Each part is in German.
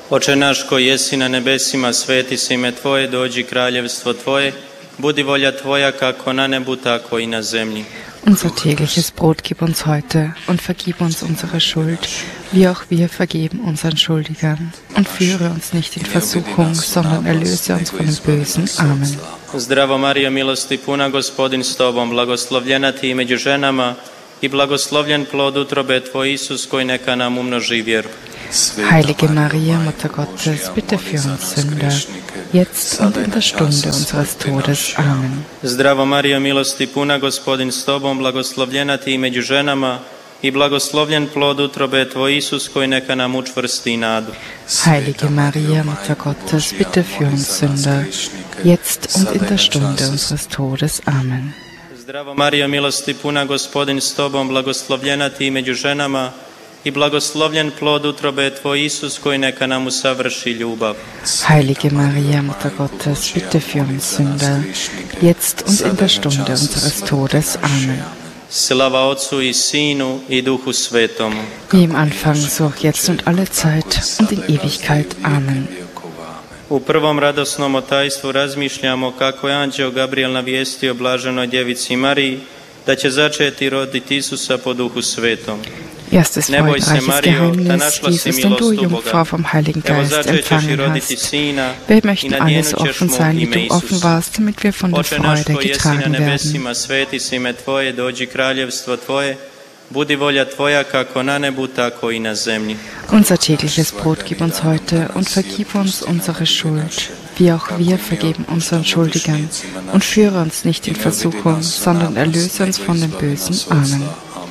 Oče naš koji jesi na nebesima, sveti se ime Tvoje, dođi kraljevstvo Tvoje, budi volja Tvoja kako na nebu, tako i na zemlji. Unser tägliches Brot gib uns heute und vergib uns unsere Schuld, wie auch wir vergeben unseren Schuldigern. Und führe uns nicht in Versuchung, sondern erlöse uns von dem Bösen. Amen. Zdravo Marijo, milosti puna, Gospodin s Tobom, blagoslovljena Ti među ženama i blagoslovljen plod utrobe Tvoj, Isus, koji neka nam umnoži vjeru. Heilige Maria, Mutter Gottes, bitte für uns Sünder, jetzt und in der Stunde unseres Todes. Amen. Zdravo Marijo, milosti puna, Gospodin s Tobom, blagoslovljena Ti među ženama i blagoslovljen plod utrobe Tvoj, Isus, koji neka nam učvrsti nadu. Heilige Maria, Mutter Gottes, bitte für uns Sünder, jetzt und in der Stunde unseres Todes. Amen. Zdravo Marijo, milosti puna, Gospodin s Tobom, blagoslovljena Ti među ženama i blagoslovljen plod utrobe Tvoj, Isus, koji neka nam usavrši ljubav. Heilige Maria, Mutter Gottes, bitte für uns Sünder, jetzt und in der Stunde unseres Todes. Amen. Slava Otcu i Sinu i Duhu Svetomu. Wie im Anfang, so auch jetzt und alle Zeit und in Ewigkeit. Amen. U prvom radosnom otajstvu razmišljamo kako je anđeo Gabriel navijestio blaženoj djevici Mariji da će začeti i roditi Isusa po Duhu Svetom. Erstes freudreiches Geheimnis, Jesus, den du, Jungfrau, vom Heiligen Geist empfangen hast. Wir möchten alles offen sein, wie du offen warst, damit wir von der Freude getragen werden. Sveti se ime Tvoje, dođi kraljevstvo Tvoje, budi volja Tvoja kako na nebu, tako i na zemlji. Unser tägliches Brot gib uns heute und vergib uns unsere Schuld, wie auch wir vergeben unseren Schuldigern. Und führe uns nicht in Versuchung, sondern erlöse uns von dem Bösen. Amen.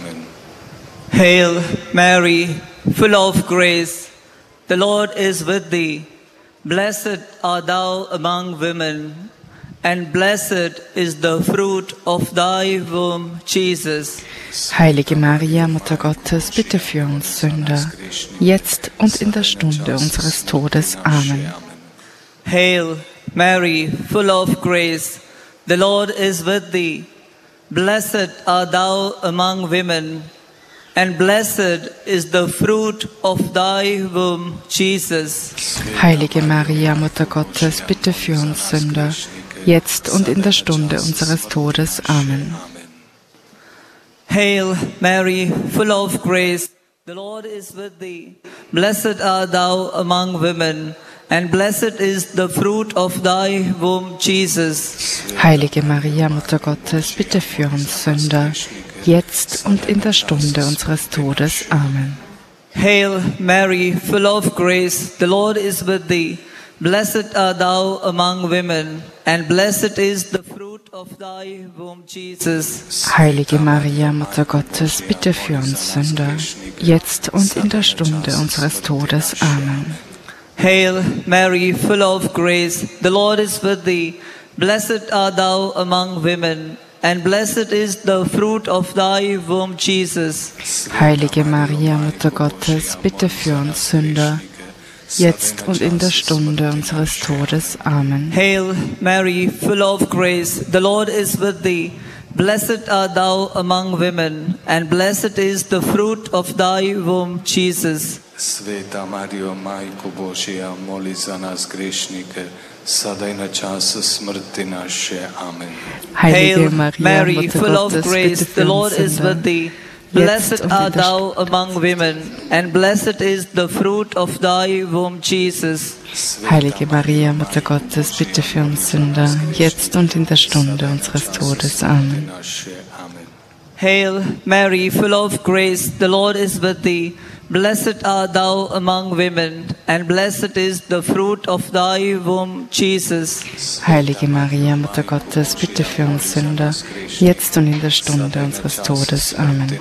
Hail Mary, full of grace, the Lord is with thee. Blessed art thou among women, and blessed is the fruit of thy womb, Jesus. Heilige Maria, Mutter Gottes, bitte für uns Sünder, jetzt und in der Stunde unseres Todes. Amen. Hail Mary, full of grace, the Lord is with thee. Blessed art thou among women, and blessed is the fruit of thy womb, Jesus. Heilige Maria, Mutter Gottes, bitte für uns Sünder, jetzt und in der Stunde unseres Todes. Amen. Hail Mary, full of grace, the Lord is with thee. Blessed art thou among women, and blessed is the fruit of thy womb, Jesus. Heilige Maria, Mutter Gottes, bitte für uns Sünder, jetzt und in der Stunde unseres Todes. Amen. Hail Mary, full of grace, the Lord is with thee. Blessed art thou among women, and blessed is the fruit of thy womb, Jesus. Heilige Maria, Mutter Gottes, bitte für uns Sünder, jetzt und in der Stunde unseres Todes. Amen. Hail Mary, full of grace, the Lord is with thee. Blessed art thou among women, and blessed is the fruit of thy womb, Jesus. Heilige Maria, Mutter Gottes, bitte für uns Sünder, jetzt und in der Stunde unseres Todes. Amen. Hail Mary, full of grace, the Lord is with thee. Blessed art thou among women, and blessed is the fruit of thy womb, Jesus. Sveta Marijo, Majko Božja, moli za nas grešnike, sada i na času smrti naše. Amen. Heilige Hail Mary, full of grace, the Lord is with thee. Blessed art thou among women, and blessed is the fruit of thy womb, Jesus. Heilige Maria, Mutter Gottes, bitte für uns Sünder, jetzt und in der Stunde unseres Todes. Amen. Hail Mary, full of grace, the Lord is with thee. Blessed art thou among women, and blessed is the fruit of thy womb, Jesus. Heilige Maria, Mutter Gottes, bitte für uns Sünder, jetzt und in der Stunde unseres Todes. Amen.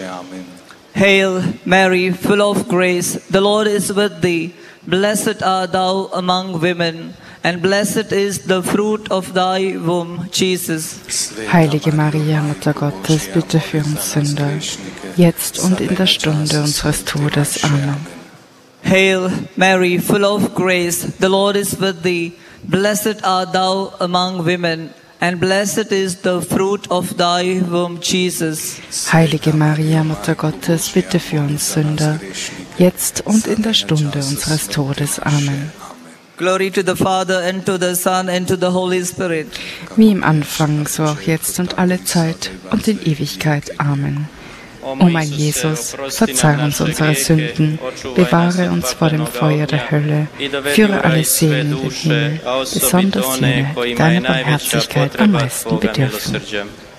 Hail Mary, full of grace, the Lord is with thee. Blessed art thou among women, and blessed is the fruit of thy womb, Jesus. Heilige Maria, Mutter Gottes, bitte für uns Sünder, jetzt und in der Stunde unseres Todes. Amen. Hail Mary, full of grace, the Lord is with thee. Blessed art thou among women, and blessed is the fruit of thy womb, Jesus. Heilige Maria, Mutter Gottes, bitte für uns Sünder, jetzt und in der Stunde unseres Todes. Amen. Glory to the Father, and to the Son, and to the Holy Spirit. Wie im Anfang, so auch jetzt und alle Zeit und in Ewigkeit. Amen. O mein Jesus, verzeih uns unsere Sünden, bewahre uns vor dem Feuer der Hölle, führe alle Seelen in den Himmel, besonders jene, die deiner Barmherzigkeit am meisten bedürfen.